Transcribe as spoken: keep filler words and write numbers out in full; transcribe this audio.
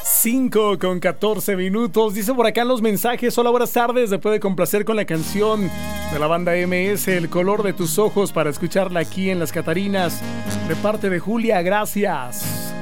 cinco con catorce minutos. Dice por acá en los mensajes: hola, buenas tardes. Se puede complacer con la canción de la banda M S, El color de tus ojos, para escucharla aquí en Las Catarinas, de parte de Julia. Gracias.